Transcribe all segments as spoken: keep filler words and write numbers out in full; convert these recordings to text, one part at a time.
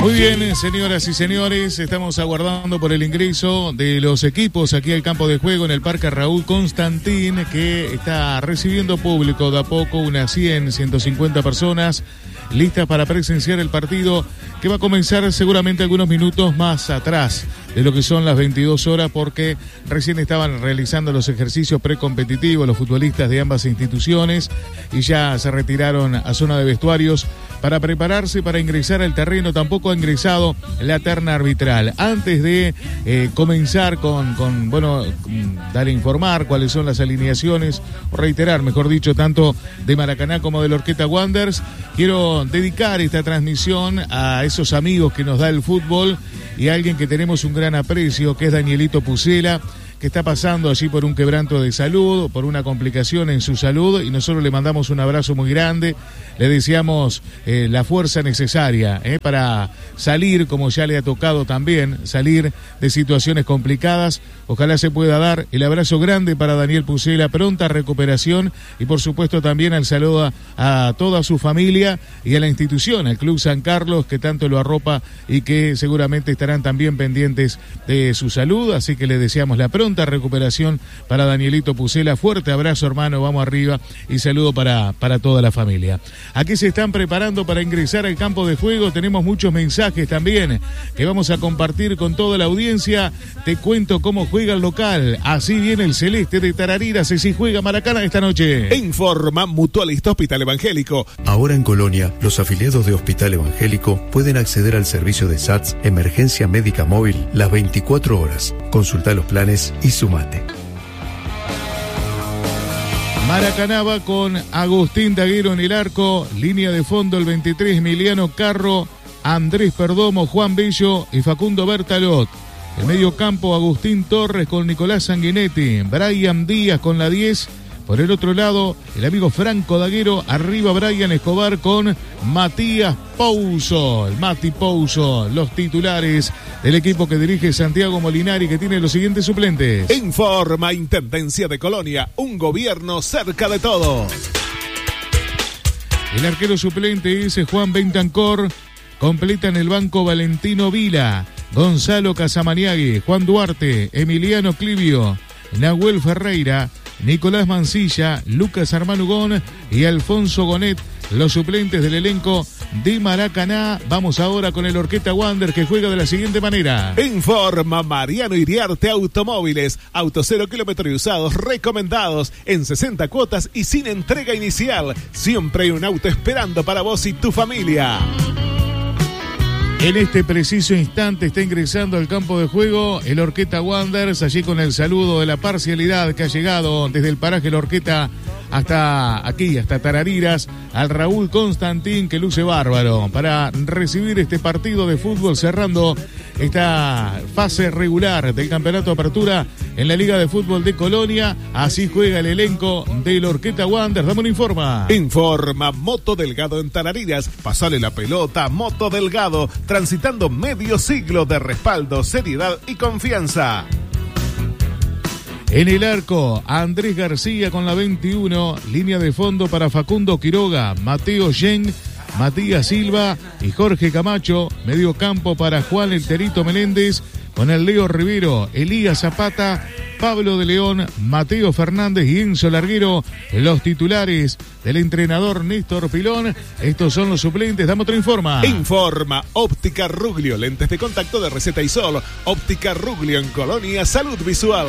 Muy bien, señoras y señores, estamos aguardando por el ingreso de los equipos aquí al campo de juego en el Parque Raúl Constantín, que está recibiendo público de a poco, unas cien, ciento cincuenta personas listas para presenciar el partido que va a comenzar seguramente algunos minutos más atrás de lo que son las veintidós horas, porque recién estaban realizando los ejercicios precompetitivos los futbolistas de ambas instituciones y ya se retiraron a zona de vestuarios para prepararse para ingresar al terreno. Tampoco ha ingresado la terna arbitral. Antes de eh, comenzar con, con, bueno, dar a informar cuáles son las alineaciones, o reiterar, mejor dicho, tanto de Maracaná como del Horqueta Wanderers, quiero dedicar esta transmisión a esos amigos que nos da el fútbol y a alguien que tenemos un gran aprecio, que es Danielito Pucela, que está pasando allí por un quebranto de salud, por una complicación en su salud, y nosotros le mandamos un abrazo muy grande, le deseamos eh, la fuerza necesaria eh, para salir, como ya le ha tocado también, salir de situaciones complicadas. Ojalá se pueda dar el abrazo grande para Daniel Pucela, pronta recuperación, y por supuesto también el saludo a, a toda su familia y a la institución, al Club San Carlos, que tanto lo arropa y que seguramente estarán también pendientes de su salud, así que le deseamos la pronta recuperación para Danielito Pucela. Fuerte abrazo, hermano, vamos arriba, y saludo para, para toda la familia. Aquí se están preparando para ingresar al campo de juego, tenemos muchos mensajes también que vamos a compartir con toda la audiencia. Te cuento cómo juega el local, así viene el celeste de Tarariras, y si juega Maracaná esta noche. Informa Mutualista Hospital Evangélico. Ahora en Colonia, los afiliados de Hospital Evangélico pueden acceder al servicio de S A T S Emergencia Médica Móvil las veinticuatro horas. Consulta los planes y sumate. Maracaná va con Agustín Daguero en el arco, línea de fondo el veintitrés, Emiliano Carro, Andrés Perdomo, Juan Bello y Facundo Bertalot. El medio campo, Agustín Torres con Nicolás Sanguinetti, Brian Díaz con la diez. Por el otro lado, el amigo Franco Daguero, arriba Brian Escobar con Matías Pouso, el Mati Pouso, los titulares del equipo que dirige Santiago Molinari, que tiene los siguientes suplentes. Informa Intendencia de Colonia, un gobierno cerca de todos. El arquero suplente es Juan Bentancor, completa en el banco Valentino Vila, Gonzalo Casamaniague, Juan Duarte, Emiliano Clivio, Nahuel Ferreira, Nicolás Mancilla, Lucas Armanugón y Alfonso Gonet, los suplentes del elenco de Maracaná. Vamos ahora con el Horqueta Wander, que juega de la siguiente manera. Informa Mariano Iriarte Automóviles, autos cero kilómetros y usados recomendados en sesenta cuotas y sin entrega inicial. Siempre hay un auto esperando para vos y tu familia. En este preciso instante está ingresando al campo de juego el Horqueta Wanderers, allí con el saludo de la parcialidad que ha llegado desde el paraje La Horqueta hasta aquí, hasta Tarariras, al Raúl Constantín, que luce bárbaro para recibir este partido de fútbol, cerrando esta fase regular del Campeonato Apertura en la Liga de Fútbol de Colonia. Así juega el elenco del Horqueta Wanderers. Dame un informa. Informa Moto Delgado en Tarariras. Pasale la pelota, Moto Delgado, transitando medio siglo de respaldo, seriedad y confianza. En el arco, Andrés García con la veintiuno, línea de fondo para Facundo Quiroga, Mateo Yen, Matías Silva y Jorge Camacho, medio campo para Juan El Terito Meléndez, con el Leo Rivero, Elías Zapata, Pablo de León, Mateo Fernández y Enzo Larguero, los titulares del entrenador Néstor Pilón. Estos son los suplentes. Dame otro informa. Informa Óptica Ruglio, lentes de contacto de receta y sol. Óptica Ruglio en Colonia, salud visual.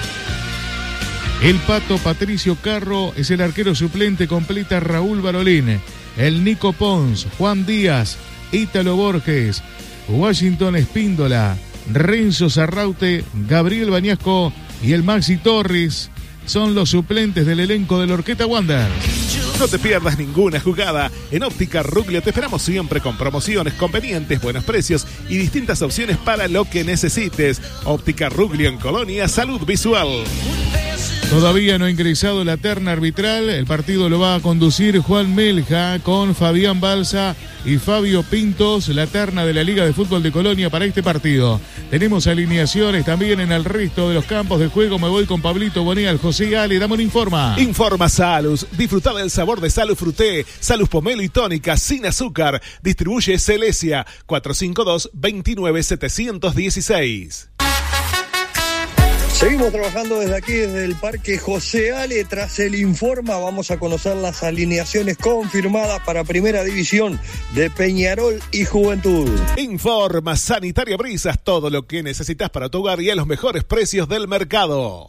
El Pato Patricio Carro es el arquero suplente, completa Raúl Barolín, el Nico Pons, Juan Díaz, Ítalo Borges, Washington Espíndola, Renzo Zarraute, Gabriel Bañasco y el Maxi Torres son los suplentes del elenco del Horqueta Wanderers. No te pierdas ninguna jugada. En Óptica Ruglio te esperamos siempre con promociones convenientes, buenos precios y distintas opciones para lo que necesites. Óptica Ruglio en Colonia, salud visual. Todavía no ha ingresado la terna arbitral. El partido lo va a conducir Juan Melja con Fabián Balsa y Fabio Pintos, la terna de la Liga de Fútbol de Colonia para este partido. Tenemos alineaciones también en el resto de los campos de juego. Me voy con Pablito Bonial, José Ale, dame un informa. Informa Salus. Disfruta del sabor de Salus Fruté, Salus Pomelo y Tónica sin azúcar. Distribuye Celesia cuatro cinco dos, dos nueve siete uno seis. Seguimos trabajando desde aquí, desde el Parque José Ale. Tras el Informa vamos a conocer las alineaciones confirmadas para Primera División de Peñarol y Juventud. Informa Sanitaria Brisas, todo lo que necesitas para tu hogar y a los mejores precios del mercado.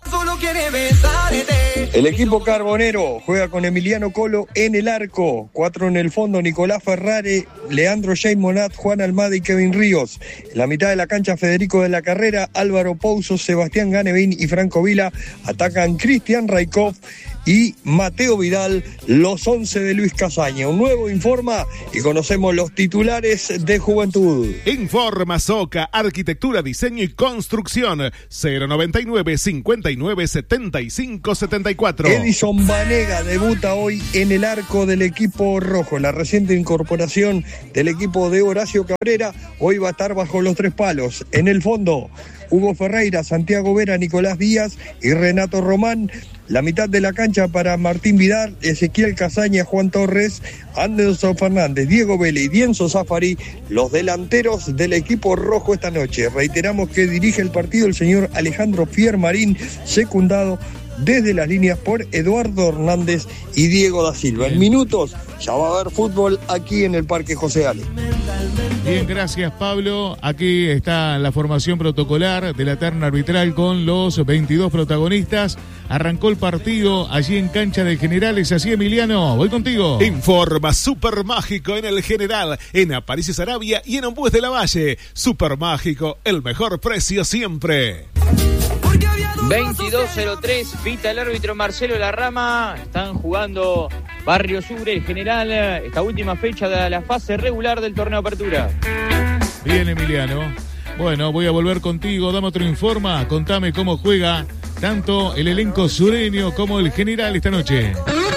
El equipo carbonero juega con Emiliano Colo en el arco, cuatro en el fondo, Nicolás Ferrari, Leandro Jay Monat, Juan Almada y Kevin Ríos. En la mitad de la cancha, Federico de la Carrera, Álvaro Pouso, Sebastián Ganevín y Franco Vila. Atacan Cristian Raikov y Mateo Vidal, los once de Luis Casaña. Un nuevo Informa y conocemos los titulares de Juventud. Informa Soca, Arquitectura, Diseño y Construcción, cero noventa y nueve, cincuenta y nueve, setenta y cinco, setenta y cuatro. Edison Banega debuta hoy en el arco del equipo rojo. La reciente incorporación del equipo de Horacio Cabrera hoy va a estar bajo los tres palos. En el fondo, Hugo Ferreira, Santiago Vera, Nicolás Díaz y Renato Román. La mitad de la cancha para Martín Vidal, Ezequiel Casaña, Juan Torres, Anderson Fernández, Diego Vélez y Dienzo Zafari, los delanteros del equipo rojo esta noche. Reiteramos que dirige el partido el señor Alejandro Fiermarín, secundado desde las líneas por Eduardo Hernández y Diego da Silva. En minutos ya va a haber fútbol aquí en el Parque José Ale. Bien, gracias Pablo. Aquí está la formación protocolar de la terna arbitral con los veintidós protagonistas. Arrancó el partido allí en cancha del General. Es así, Emiliano, voy contigo. Informa Super Mágico en el General, en Aparicio Sarabia y en Ombues de la Valle. Super Mágico, el mejor precio siempre. veintidós cero tres, pita el árbitro Marcelo Larrama. Están jugando Barrio Sur, el General, esta última fecha de la fase regular del torneo Apertura. Bien, Emiliano. Bueno, voy a volver contigo. Dame otro Informa. Contame cómo juega tanto el elenco sureño como el General esta noche.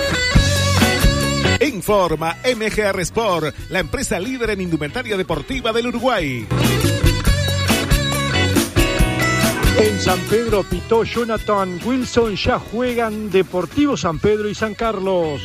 Informa M G R Sport, la empresa líder en indumentaria deportiva del Uruguay. En San Pedro pitó Jonathan Wilson, ya juegan Deportivo San Pedro y San Carlos.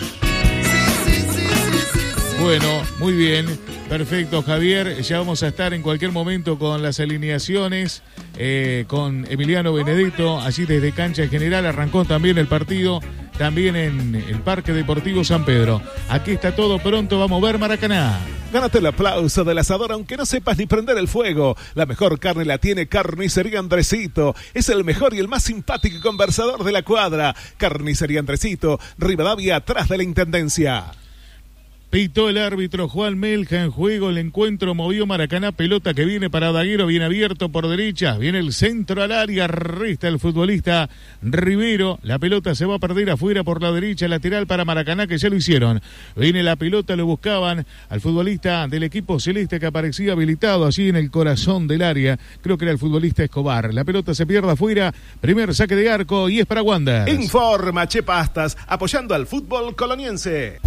Bueno, muy bien, perfecto Javier, ya vamos a estar en cualquier momento con las alineaciones, eh, con Emiliano Benedetto, allí desde cancha en general, arrancó también el partido, también en el Parque Deportivo San Pedro. Aquí está todo pronto, vamos a ver Maracaná. Gánate el aplauso del asador aunque no sepas ni prender el fuego. La mejor carne la tiene Carnicería Andresito. Es el mejor y el más simpático y conversador de la cuadra. Carnicería Andresito, Rivadavia, atrás de la Intendencia. Pitó el árbitro Juan Melja en juego, el encuentro movió Maracaná, pelota que viene para Daguero, bien abierto por derecha, viene el centro al área, resta el futbolista Rivero, la pelota se va a perder afuera por la derecha, lateral para Maracaná que ya lo hicieron, viene la pelota, lo buscaban al futbolista del equipo celeste que aparecía habilitado allí en el corazón del área, creo que era el futbolista Escobar, la pelota se pierde afuera, primer saque de arco y es para Wander. Informa Che Pastas, apoyando al fútbol coloniense.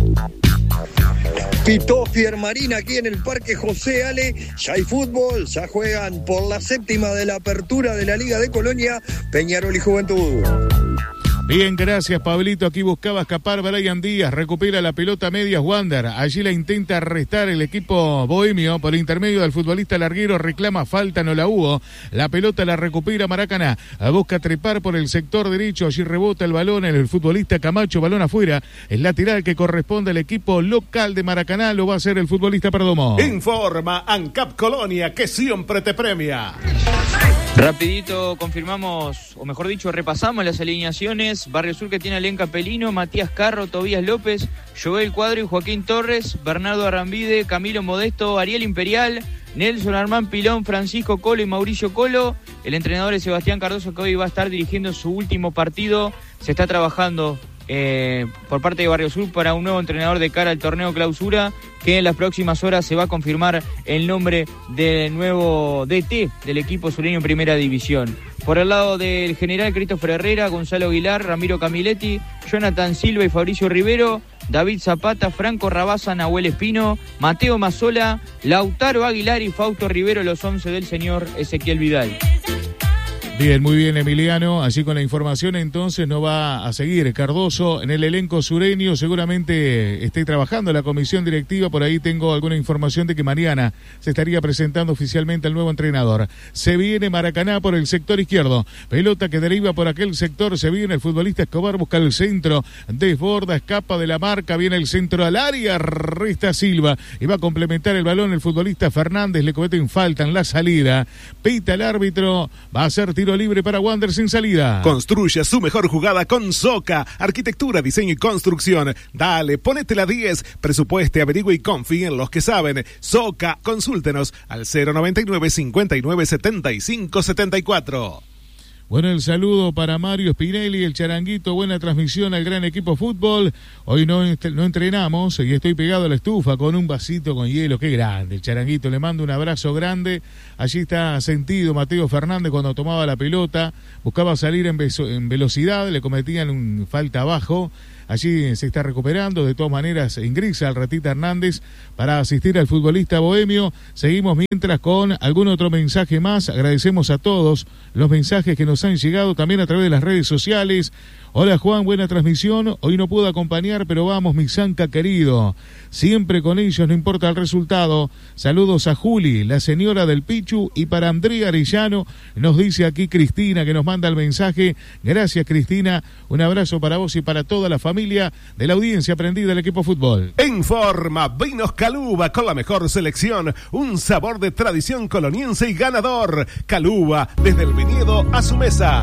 Pitó Fiermarín aquí en el Parque José Ale, ya hay fútbol, ya juegan por la séptima de la apertura de la Liga de Colonia, Peñarol y Juventud. Bien, gracias Pablito, aquí buscaba escapar Brian Díaz, recupera la pelota media Wander, allí la intenta restar el equipo bohemio por intermedio del futbolista Larguero, reclama falta, no la hubo, la pelota la recupera Maracaná, busca trepar por el sector derecho, allí rebota el balón en el futbolista Camacho, balón afuera, el lateral que corresponde al equipo local de Maracaná, lo va a hacer el futbolista Perdomo. Informa ANCAP Colonia, que siempre te premia. Rapidito confirmamos, o mejor dicho, repasamos las alineaciones. Barrio Sur que tiene a Len Capelino, Matías Carro, Tobías López, Joel Cuadro y Joaquín Torres, Bernardo Arrambide, Camilo Modesto, Ariel Imperial, Nelson Armán Pilón, Francisco Colo y Mauricio Colo. El entrenador es Sebastián Cardoso, que hoy va a estar dirigiendo su último partido. Se está trabajando eh, por parte de Barrio Sur para un nuevo entrenador de cara al torneo clausura, que en las próximas horas se va a confirmar el nombre del nuevo D T del equipo sureño en Primera División. Por el lado del general Christopher Herrera, Gonzalo Aguilar, Ramiro Camiletti, Jonathan Silva y Fabricio Rivero, David Zapata, Franco Rabasa, Nahuel Espino, Mateo Mazzola, Lautaro Aguilar y Fausto Rivero, los once del señor Ezequiel Vidal. Bien, muy bien, Emiliano. Así con la información entonces no va a seguir Cardoso en el elenco sureño. Seguramente esté trabajando la comisión directiva. Por ahí tengo alguna información de que mañana se estaría presentando oficialmente el nuevo entrenador. Se viene Maracaná por el sector izquierdo. Pelota que deriva por aquel sector. Se viene el futbolista Escobar, busca el centro. Desborda, escapa de la marca. Viene el centro al área. Resta Silva. Y va a complementar el balón el futbolista Fernández. Le cometen falta en la salida. Pita el árbitro. Va a ser tiro libre para Wander sin salida. Construye su mejor jugada con Soca. Arquitectura, diseño y construcción. Dale, ponete la diez. Presupueste, averigüe y confíe en los que saben. Soca, consúltenos al cero noventa y nueve, cincuenta y nueve, setenta y cinco, setenta y cuatro. Bueno, el saludo para Mario Spinelli, el Charanguito, buena transmisión al gran equipo fútbol. Hoy no, no entrenamos y estoy pegado a la estufa con un vasito con hielo, qué grande el Charanguito, le mando un abrazo grande. Allí está sentido Mateo Fernández cuando tomaba la pelota, buscaba salir en, beso, en velocidad, le cometían un falta abajo. Allí se está recuperando, de todas maneras ingresa al Ratita Hernández para asistir al futbolista bohemio. Seguimos mientras con algún otro mensaje más. Agradecemos a todos los mensajes que nos han llegado también a través de las redes sociales. Hola Juan, buena transmisión. Hoy no puedo acompañar, pero vamos, mi Zanca querido. Siempre con ellos, no importa el resultado. Saludos a Juli, la señora del Pichu, y para Andrea Arellano, nos dice aquí Cristina, que nos manda el mensaje. Gracias, Cristina. Un abrazo para vos y para toda la familia de la audiencia aprendida del equipo fútbol. En forma, Vinos Caluba, con la mejor selección. Un sabor de tradición coloniense y ganador. Caluba, desde el viñedo a su mesa.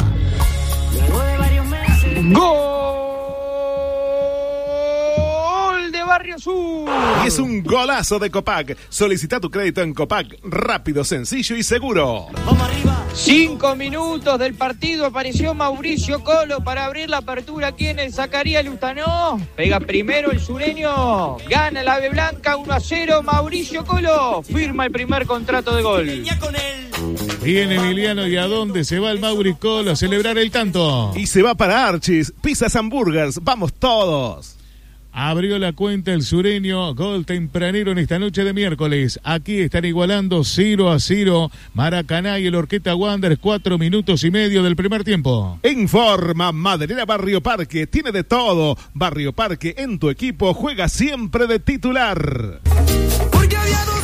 ¡Gol de Barrio Sur! Y es un golazo de Copac. Solicita tu crédito en Copac. Rápido, sencillo y seguro. ¡Vamos arriba! Cinco minutos del partido. Apareció Mauricio Colo para abrir la apertura. ¿Quién es? Zacarías Lustanó. Pega primero el sureño. Gana la Ave Blanca uno a cero. Mauricio Colo firma el primer contrato de gol. Bien, Emiliano, ¿y a dónde se va el Mauri Colo a celebrar el tanto? Y se va para Archis, Pizzas Hamburgers, vamos todos. Abrió la cuenta el sureño, gol tempranero en esta noche de miércoles. Aquí están igualando cero a cero Maracaná y el Orqueta Wander, cuatro minutos y medio del primer tiempo. En forma, Maderera Barrio Parque, tiene de todo. Barrio Parque en tu equipo, juega siempre de titular. Porque había dos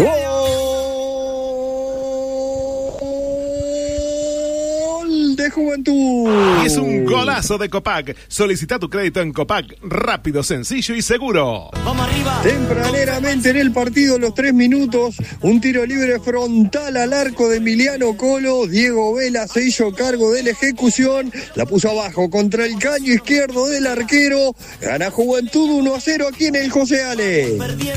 de Juventud. Y es un golazo de Copac. Solicita tu crédito en Copac. Rápido, sencillo y seguro. ¡Vamos arriba! Tempraneramente en el partido, los tres minutos, un tiro libre frontal al arco de Emiliano Colo. Diego Vela se hizo cargo de la ejecución. La puso abajo contra el caño izquierdo del arquero. Gana Juventud uno a cero aquí en el José Ale.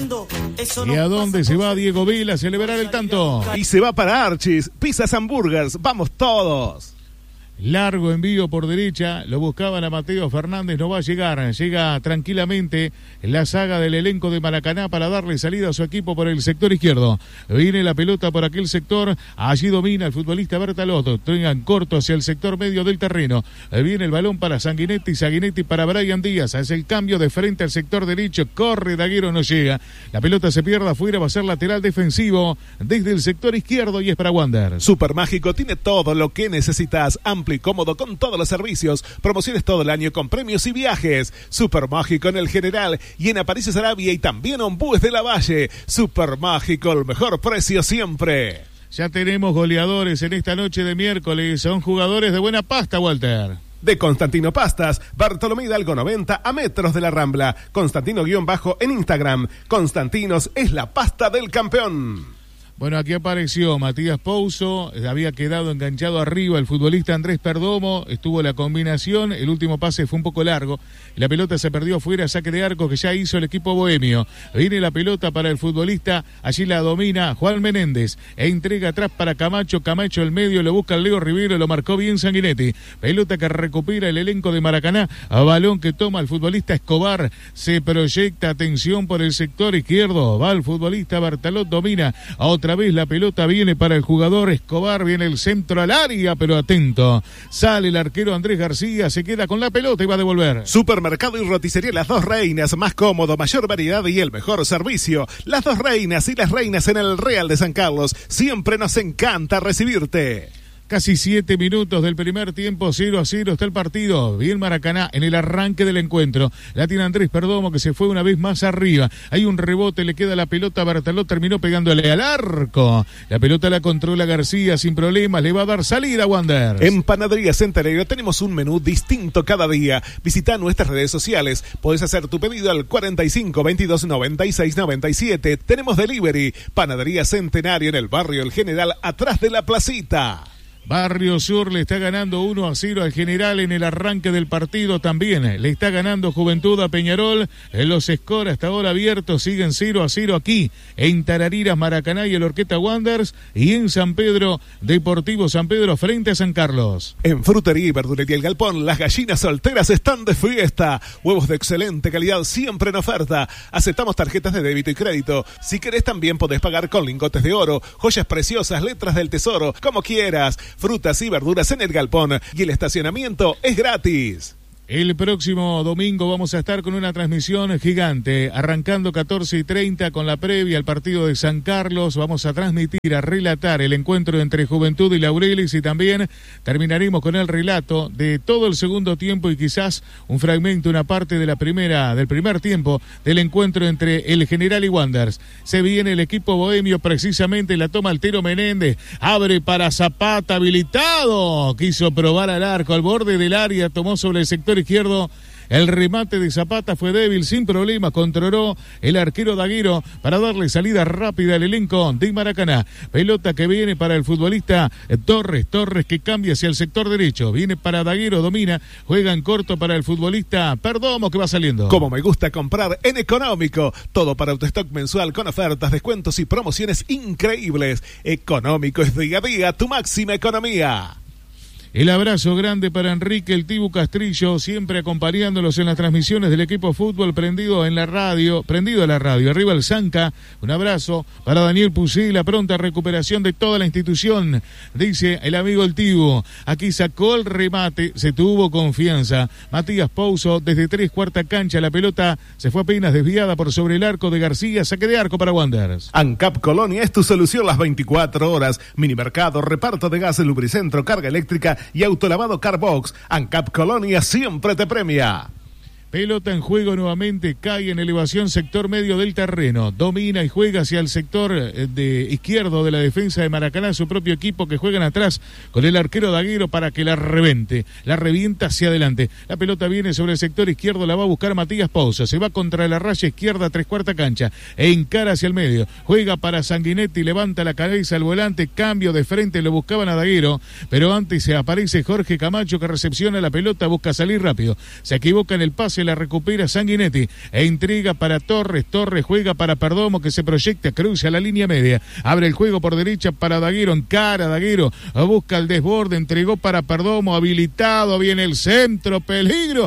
¿Y a dónde se va Diego Vela a celebrar el tanto? Y se va para Archis, Pizzas Hamburgers. Vamos todos. Largo envío por derecha, lo buscaban a Mateo Fernández, no va a llegar, llega tranquilamente en la saga del elenco de Maracaná para darle salida a su equipo por el sector izquierdo. Viene la pelota por aquel sector, allí domina el futbolista Bertalotto, tengan corto hacia el sector medio del terreno. Viene el balón para Sanguinetti, Sanguinetti para Brian Díaz, hace el cambio de frente al sector derecho, corre Daguero, no llega. La pelota se pierde afuera, va a ser lateral defensivo desde el sector izquierdo y es para Wander. Super Mágico tiene todo lo que necesitas, amplio y cómodo con todos los servicios, promociones todo el año con premios y viajes. Super Mágico en el General y en Aparicio Arabia y también Ombúes de la Valle. Super Mágico, el mejor precio siempre. Ya tenemos goleadores en esta noche de miércoles, son jugadores de buena pasta, Walter. De Constantino Pastas, Bartolomé Hidalgo noventa a metros de la Rambla. Constantino guión bajo en Instagram. Constantinos es la pasta del campeón. Bueno, aquí apareció Matías Pouso, había quedado enganchado arriba el futbolista Andrés Perdomo, estuvo la combinación, el último pase fue un poco largo, la pelota se perdió fuera, saque de arco que ya hizo el equipo bohemio. Viene la pelota para el futbolista, allí la domina Juan Menéndez, e entrega atrás para Camacho, Camacho el medio, lo busca Leo Rivero, lo marcó bien Sanguinetti. Pelota que recupera el elenco de Maracaná, a balón que toma el futbolista Escobar, se proyecta, atención por el sector izquierdo, va el futbolista Bertalot, domina a otro otra vez la pelota viene para el jugador Escobar, viene el centro al área, pero atento. Sale el arquero Andrés García, se queda con la pelota y va a devolver. Supermercado y roticería Las Dos Reinas, más cómodo, mayor variedad y el mejor servicio. Las Dos Reinas y Las Reinas en el Real de San Carlos. Siempre nos encanta recibirte. Casi siete minutos del primer tiempo, cero a cero está el partido. Bien Maracaná en el arranque del encuentro. La tiene Andrés Perdomo, que se fue una vez más arriba. Hay un rebote, le queda la pelota a Bertaló, terminó pegándole al arco. La pelota la controla García sin problemas, le va a dar salida a Wander. En Panadería Centenario tenemos un menú distinto cada día. Visita nuestras redes sociales. Podés hacer tu pedido al cuarenta y cinco, veintidós, noventa y seis, noventa y siete. Tenemos delivery. Panadería Centenario en el barrio El General, atrás de la placita. Barrio Sur le está ganando uno a cero al General en el arranque del partido también. Le está ganando Juventud a Peñarol. En los scores hasta ahora abiertos siguen cero a cero aquí en Tarariras, Maracaná y el Orqueta Wanderers. Y en San Pedro, Deportivo San Pedro frente a San Carlos. En Frutería y Verdulería El Galpón, las gallinas solteras están de fiesta. Huevos de excelente calidad siempre en oferta. Aceptamos tarjetas de débito y crédito. Si querés también podés pagar con lingotes de oro, joyas preciosas, letras del tesoro, como quieras. Frutas y verduras en el galpón y el estacionamiento es gratis. El próximo domingo vamos a estar con una transmisión gigante, arrancando catorce y treinta con la previa al partido de San Carlos. Vamos a transmitir, a relatar el encuentro entre Juventud y Laurelis y también terminaremos con el relato de todo el segundo tiempo y quizás un fragmento, una parte de la primera, del primer tiempo del encuentro entre el General y Wanderers. Se viene el equipo bohemio, precisamente la toma Altero Menéndez, abre para Zapata, habilitado, quiso probar al arco, al borde del área, tomó sobre el sector izquierdo. El remate de Zapata fue débil, sin problemas, controló el arquero Daguero para darle salida rápida al elenco de Maracaná. Pelota que viene para el futbolista Torres, Torres que cambia hacia el sector derecho, viene para Daguero, domina, juega en corto para el futbolista Perdomo que va saliendo. Como me gusta comprar en Económico, todo para autostock mensual con ofertas, descuentos y promociones increíbles. Económico es día a día tu máxima economía. El abrazo grande para Enrique el Tibu Castrillo, siempre acompañándolos en las transmisiones del equipo fútbol, prendido en la radio, prendido a la radio. Arriba el Zanca, un abrazo para Daniel Pusí, la pronta recuperación de toda la institución, dice el amigo el Tibu. Aquí sacó el remate, se tuvo confianza. Matías Pouso desde tres cuarta cancha, la pelota se fue apenas desviada por sobre el arco de García, saque de arco para Wanderers. ANCAP Colonia es tu solución las veinticuatro horas. Minimercado, reparto de gas, lubricentro, carga eléctrica y autolavado Carbox. ANCAP Colonia siempre te premia. Pelota en juego nuevamente, cae en elevación sector medio del terreno, domina y juega hacia el sector de izquierdo de la defensa de Maracaná, su propio equipo que juegan atrás con el arquero Daguero para que la revente, la revienta hacia adelante. La pelota viene sobre el sector izquierdo, la va a buscar Matías Pouso, se va contra la raya izquierda, tres cuarta cancha, e encara hacia el medio, juega para Sanguinetti, levanta la cabeza al volante, cambio de frente, lo buscaban a Daguero, pero antes se aparece Jorge Camacho que recepciona la pelota, busca salir rápido, se equivoca en el pase, la recupera Sanguinetti e intriga para Torres, Torres juega para Perdomo que se proyecta, cruza la línea media, abre el juego por derecha para Daguero, encara Daguero, busca el desborde, entregó para Perdomo, habilitado, viene el centro, peligro,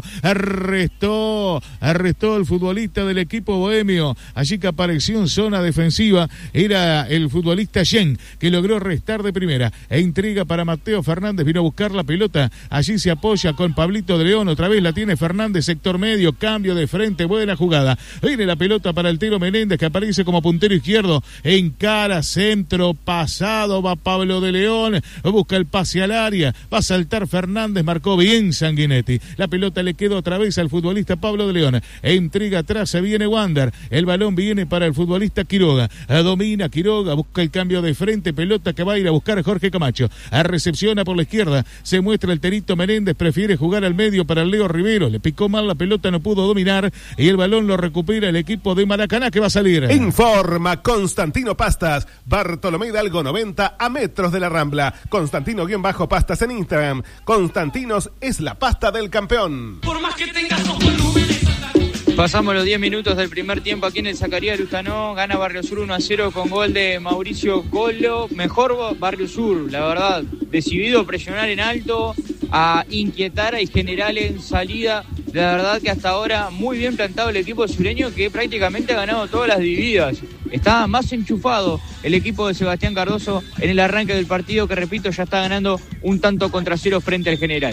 arrestó, arrestó el futbolista del equipo bohemio, allí que apareció en zona defensiva, era el futbolista Yen, que logró restar de primera, e intriga para Mateo Fernández, vino a buscar la pelota, allí se apoya con Pablito de León, otra vez la tiene Fernández, sector medio, medio, cambio de frente, buena jugada. Viene la pelota para Altero Menéndez, que aparece como puntero izquierdo, encara, centro, pasado, va Pablo de León, busca el pase al área, va a saltar Fernández, marcó bien Sanguinetti. La pelota le quedó otra vez al futbolista Pablo de León. E intriga atrás, se viene Wander. El balón viene para el futbolista Quiroga. Domina Quiroga, busca el cambio de frente, pelota que va a ir a buscar Jorge Camacho. A recepciona por la izquierda, se muestra el Terito Menéndez, prefiere jugar al medio para el Leo Rivero. Le picó mal la pelota, no pudo dominar y el balón lo recupera el equipo de Maracaná que va a salir. Informa Constantino Pastas, Bartolomé Hidalgo noventa a metros de la Rambla. Constantino-Pastas en Instagram. Constantinos es la pasta del campeón. Por más que tengas dos volúmenes. Pasamos los diez minutos del primer tiempo aquí en el Zacarías Lustanó. Gana Barrio Sur uno a cero con gol de Mauricio Colo. Mejor Barrio Sur, la verdad. Decidido a presionar en alto, a inquietar al General en salida. La verdad que hasta ahora muy bien plantado el equipo sureño, que prácticamente ha ganado todas las divididas. está más enchufado el equipo de Sebastián Cardoso en el arranque del partido, que repito, ya está ganando un tanto contra cero frente al General.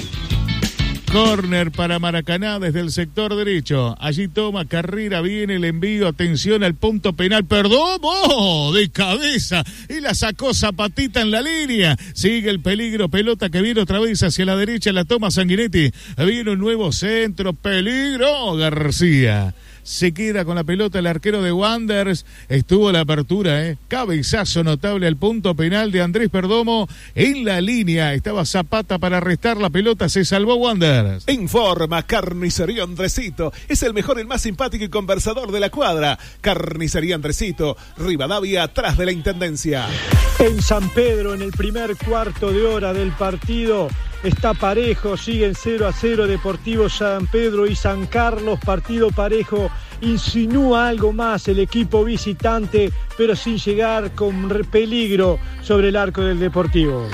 Corner para Maracaná desde el sector derecho. Allí toma Carrera, viene el envío. Atención al punto penal. Perdomo de cabeza. Y la sacó Zapatita en la línea. Sigue el peligro. Pelota que viene otra vez hacia la derecha. La toma Sanguinetti. Viene un nuevo centro. Peligro. García. Se queda con la pelota el arquero de Wanderers. Estuvo la apertura, ¿eh? Cabezazo notable al punto penal de Andrés Perdomo. En la línea estaba Zapata para restar la pelota. Se salvó Wanderers. Informa Carnicería Andresito. Es el mejor, el más simpático y conversador de la cuadra. Carnicería Andresito. Rivadavia, atrás de la Intendencia. En San Pedro, en el primer cuarto de hora del partido, está parejo, siguen cero a cero Deportivo San Pedro y San Carlos, partido parejo. Insinúa algo más el equipo visitante, pero sin llegar con peligro sobre el arco del Deportivo.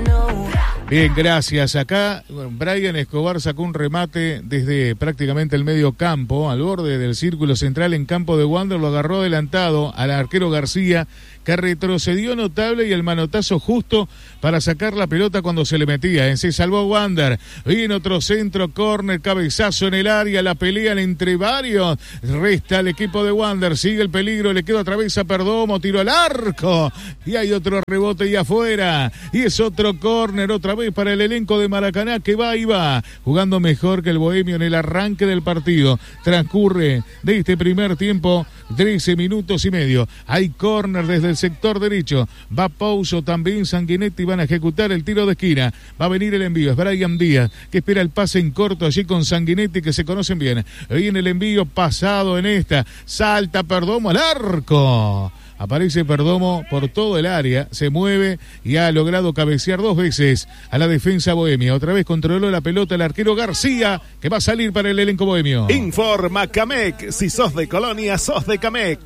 Bien, gracias. Acá bueno, Brian Escobar sacó un remate desde prácticamente el medio campo, al borde del círculo central en campo de Wander, lo agarró adelantado al arquero García, que retrocedió notable, y el manotazo justo para sacar la pelota cuando se le metía. ¿eh? Se salvó Wander. Viene otro centro, córner, cabezazo en el área, la pelean entre varios. Resta el equipo de Wander, sigue el peligro, le queda otra vez a Perdomo, tiro al arco. Y hay otro rebote y afuera. Y es otro córner, otra vez para el elenco de Maracaná, que va y va, jugando mejor que el Bohemio en el arranque del partido. Transcurre de este primer tiempo trece minutos y medio. Hay córner desde el sector derecho. Va Pouso, también Sanguinetti, van a ejecutar el tiro de esquina. Va a venir el envío, es Brian Díaz, que espera el pase en corto allí con Sanguinetti, que se conocen bien. Viene el envío pasado en esta. Salta Perdomo al arco. Aparece Perdomo por todo el área, se mueve y ha logrado cabecear dos veces a la defensa bohemia. Otra vez controló la pelota el arquero García, que va a salir para el elenco bohemio. Informa Camec, si sos de Colonia, sos de Camec.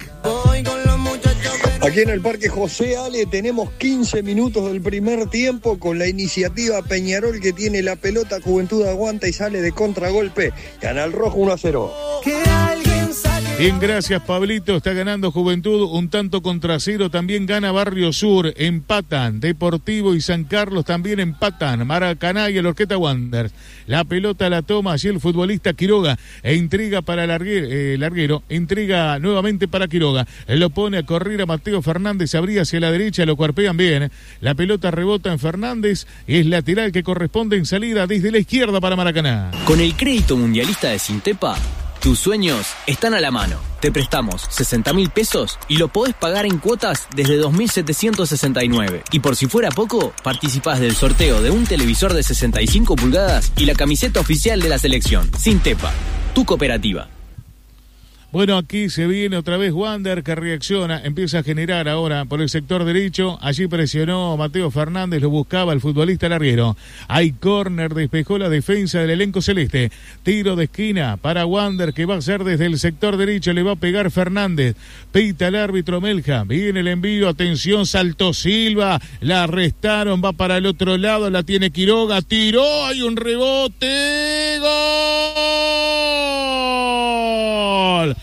Aquí en el Parque José Ale tenemos quince minutos del primer tiempo con la iniciativa Peñarol, que tiene la pelota. Juventud aguanta y sale de contragolpe. Gana el rojo uno a cero. Bien, gracias Pablito. Está ganando Juventud un tanto contra cero. También gana Barrio Sur. Empatan Deportivo y San Carlos, también empatan Maracaná y el Orqueta Wanderers. La pelota la toma allí el futbolista Quiroga e intriga para el larguero, eh, larguero. Intriga nuevamente para Quiroga. Él lo pone a correr a Mateo Fernández. Abría hacia la derecha, lo cuerpean bien. La pelota rebota en Fernández. Es lateral que corresponde en salida desde la izquierda para Maracaná. Con el crédito mundialista de Sintepa, tus sueños están a la mano. Te prestamos sesenta mil pesos y lo podés pagar en cuotas desde dos mil setecientos sesenta y nueve. Y por si fuera poco, participás del sorteo de un televisor de sesenta y cinco pulgadas y la camiseta oficial de la selección. Sintepa, tu cooperativa. Bueno, aquí se viene otra vez Wander, que reacciona, empieza a generar ahora por el sector derecho. Allí presionó Mateo Fernández, lo buscaba el futbolista larguero. Hay córner, despejó la defensa del elenco celeste. Tiro de esquina para Wander, que va a ser desde el sector derecho, le va a pegar Fernández. Pita el árbitro Melja, viene el envío, atención, saltó Silva, la arrestaron, va para el otro lado, la tiene Quiroga, tiró, hay un rebote, ¡gol!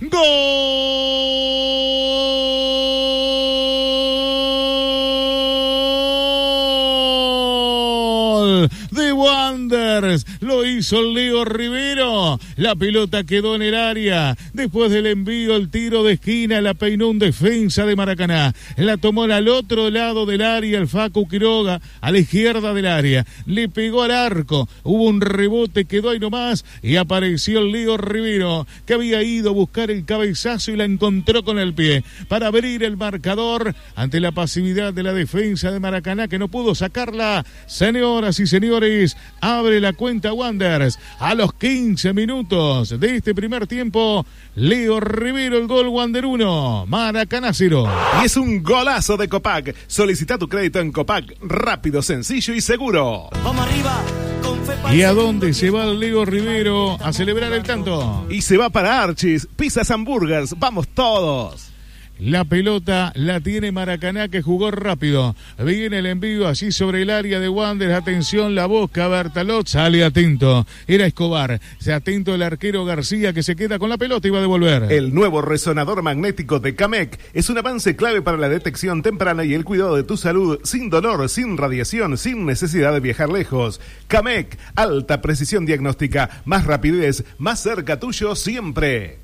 ¡Gol! De Wanderers, lo hizo Leo Rivero, la pelota quedó en el área, después del envío el tiro de esquina, la peinó un defensa de Maracaná, la tomó al otro lado del área el Facu Quiroga, a la izquierda del área, le pegó al arco, hubo un rebote, quedó ahí nomás y apareció el Leo Rivero, que había ido a buscar el cabezazo y la encontró con el pie para abrir el marcador ante la pasividad de la defensa de Maracaná, que no pudo sacarla. Señoras y señores, abre la cuenta Wanderers a los quince minutos de este primer tiempo. Leo Rivero, el gol. Wander uno, Maracaná cero. Y es un golazo de Copac. Solicita tu crédito en Copac, rápido, sencillo y seguro. Vamos arriba. ¿Y a dónde se va el Leo Rivero a celebrar el tanto? Y se va para Archis, Pizzas Hamburgers, vamos todos. La pelota la tiene Maracaná, que jugó rápido. Viene el envío allí sobre el área de Wanderers. Atención, la busca Bertalot. Sale atento. Era Escobar. Se atento el arquero García, que se queda con la pelota y va a devolver. El nuevo resonador magnético de Camec es un avance clave para la detección temprana y el cuidado de tu salud sin dolor, sin radiación, sin necesidad de viajar lejos. Camec, alta precisión diagnóstica, más rapidez, más cerca tuyo siempre.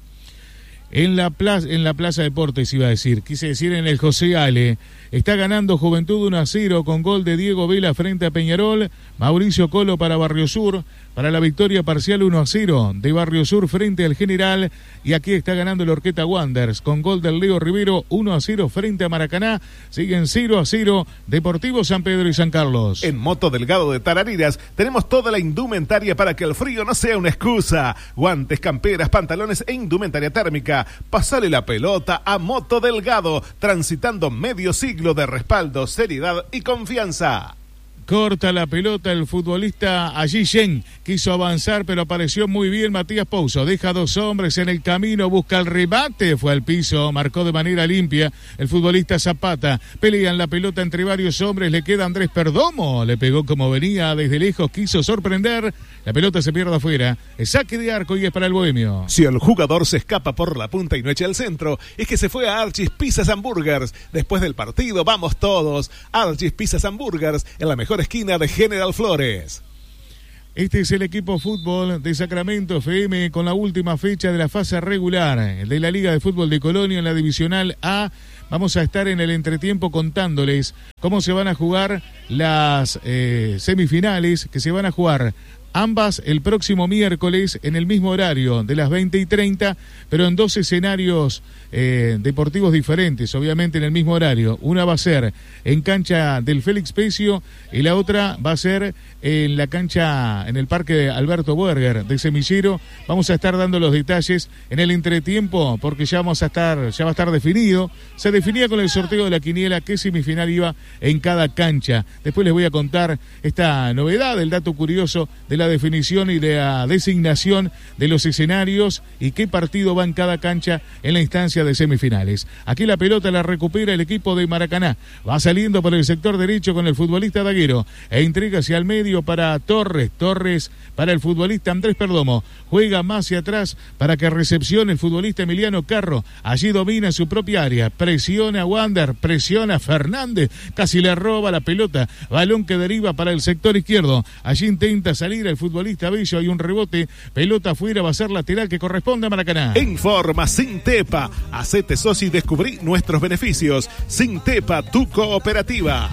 En la plaza, en la Plaza Deportes iba a decir, quise decir en el José Ale. Está ganando Juventud uno a cero con gol de Diego Vela frente a Peñarol. Mauricio Colo para Barrio Sur, para la victoria parcial uno a cero de Barrio Sur frente al General. Y aquí está ganando el Orqueta Wanderers con gol del Leo Rivero uno a cero frente a Maracaná. Siguen cero a cero Deportivo San Pedro y San Carlos. En Moto Delgado de Tarariras tenemos toda la indumentaria para que el frío no sea una excusa. Guantes, camperas, pantalones e indumentaria térmica. Pasale la pelota a Moto Delgado, transitando medio siglo de respaldo, seriedad y confianza. Corta la pelota el futbolista allí Shen. Quiso avanzar, pero apareció muy bien Matías Pouso. Deja dos hombres en el camino, busca el remate. Fue al piso, marcó de manera limpia el futbolista Zapata. Pelean la pelota entre varios hombres. Le queda Andrés Perdomo. Le pegó como venía desde lejos. Quiso sorprender. La pelota se pierde afuera. Es saque de arco y es para el bohemio. Si el jugador se escapa por la punta y no echa el centro, es que se fue a Archie's Pizzas and Burgers. Después del partido, vamos todos. Archie's Pizzas and Burgers, en la mejor esquina de General Flores. Este es el equipo fútbol de Sacramento F M con la última fecha de la fase regular de la Liga de Fútbol de Colonia en la Divisional A. Vamos a estar en el entretiempo contándoles cómo se van a jugar las eh, semifinales, que se van a jugar ambas el próximo miércoles en el mismo horario de las veinte y treinta, pero en dos escenarios eh, deportivos diferentes, obviamente en el mismo horario. Una va a ser en cancha del Félix Pecio y la otra va a ser en la cancha, en el Parque Alberto Berger de Semillero. Vamos a estar dando los detalles en el entretiempo porque ya vamos a estar, ya va a estar definido. Se definía con el sorteo de la quiniela qué semifinal iba en cada cancha. Después les voy a contar esta novedad, el dato curioso de la definición y de la designación de los escenarios y qué partido va en cada cancha en la instancia de semifinales. Aquí la pelota la recupera el equipo de Maracaná. Va saliendo por el sector derecho con el futbolista Daguero e entrega hacia el medio para Torres. Torres para el futbolista Andrés Perdomo. Juega más hacia atrás para que recepcione el futbolista Emiliano Carro. Allí domina su propia área. Presiona a Wander, presiona a Fernández. Casi le roba la pelota. Balón que deriva para el sector izquierdo. Allí intenta salir el futbolista Bello. Hay un rebote. Pelota afuera, va a ser lateral que corresponde a Maracaná. Informa Sintepa. Hacete socio y descubrí nuestros beneficios. Sintepa, tu cooperativa.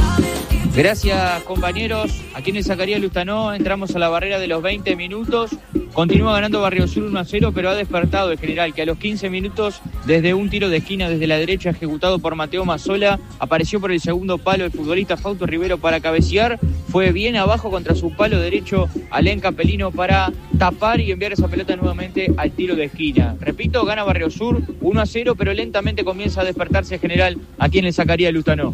Gracias, compañeros. Aquí en el Zacarías Lustanó entramos a la barrera de los veinte minutos. Continúa ganando Barrio Sur uno a cero, pero ha despertado el General, que a los quince minutos, desde un tiro de esquina desde la derecha ejecutado por Mateo Mazzola, apareció por el segundo palo el futbolista Fausto Rivero para cabecear. Fue bien abajo contra su palo derecho Alén Capelino para tapar y enviar esa pelota nuevamente al tiro de esquina. Repito, gana Barrio Sur uno a cero, pero lentamente comienza a despertarse el General aquí en el Zacarías Lustanó.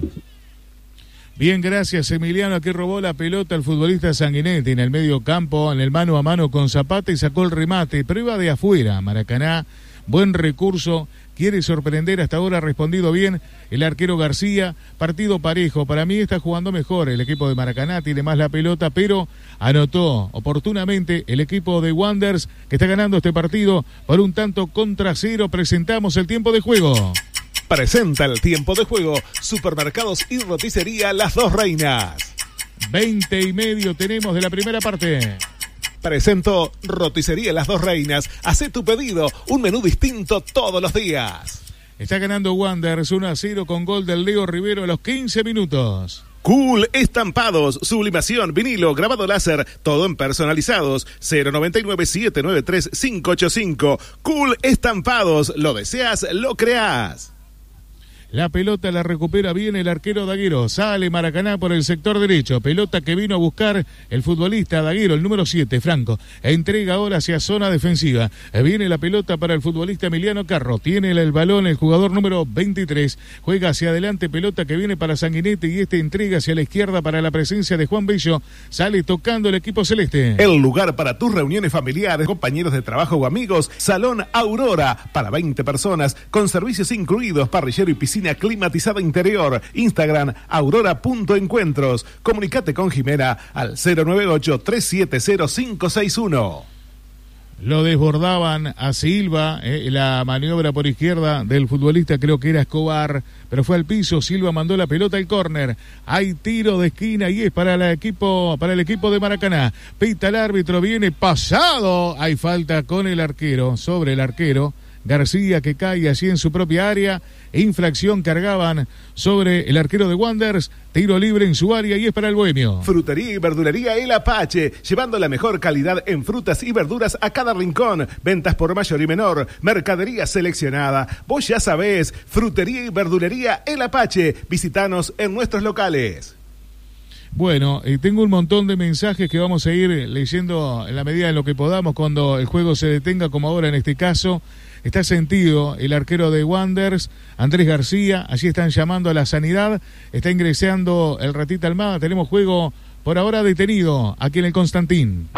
Bien, gracias Emiliano. Aquí robó la pelota el futbolista Sanguinetti en el medio campo, en el mano a mano con Zapata y sacó el remate. Pero iba de afuera. Maracaná, buen recurso, quiere sorprender. Hasta ahora ha respondido bien el arquero García. Partido parejo. Para mí está jugando mejor el equipo de Maracaná, tiene más la pelota, pero anotó oportunamente el equipo de Wanderers, que está ganando este partido por un tanto contra cero. Presentamos el tiempo de juego. Presenta el tiempo de juego Supermercados y Roticería Las Dos Reinas. Veinte y medio tenemos de la primera parte. Presento Roticería Las Dos Reinas. Hacé tu pedido, un menú distinto todos los días. Está ganando Wanderers uno a cero con gol del Leo Rivero a los quince minutos. Cool Estampados, sublimación, vinilo, grabado láser, todo en personalizados. cero noventa y nueve, siete nueve tres, cinco ocho cinco. Cool Estampados, lo deseas, lo creás. La pelota la recupera bien el arquero Daguero. Sale Maracaná por el sector derecho. Pelota que vino a buscar el futbolista Daguero, el número siete, Franco. Entrega ahora hacia zona defensiva. Viene la pelota para el futbolista Emiliano Carro. Tiene el balón el jugador número veintitrés. Juega hacia adelante, pelota que viene para Sanguinetti y este entrega hacia la izquierda para la presencia de Juan Bello. Sale tocando el equipo celeste. El lugar para tus reuniones familiares, compañeros de trabajo o amigos. Salón Aurora para veinte personas con servicios incluidos, parrillero y piscina climatizada interior. Instagram aurora.encuentros. Comunicate con Jimena al cero nueve ocho, tres siete cero, cinco seis uno. Lo desbordaban a Silva, eh, la maniobra por izquierda del futbolista, creo que era Escobar, pero fue al piso. Silva mandó la pelota al córner. Hay tiro de esquina y es para el equipo, para el equipo de Maracaná. Pita el árbitro, viene pasado. Hay falta con el arquero, sobre el arquero. García que cae allí en su propia área. Infracción cargaban sobre el arquero de Wanderers. Tiro libre en su área y es para el bohemio. Frutería y verdulería El Apache, llevando la mejor calidad en frutas y verduras a cada rincón. Ventas por mayor y menor, mercadería seleccionada. Vos ya sabés, Frutería y verdulería El Apache. Visitanos en nuestros locales. Bueno, eh, tengo un montón de mensajes que vamos a ir leyendo en la medida de lo que podamos cuando el juego se detenga, como ahora en este caso. Está sentido el arquero de Wanderers, Andrés García. Allí están llamando a la sanidad. Está ingresando el Ratita Almada. Tenemos juego por ahora detenido aquí en el Constantín.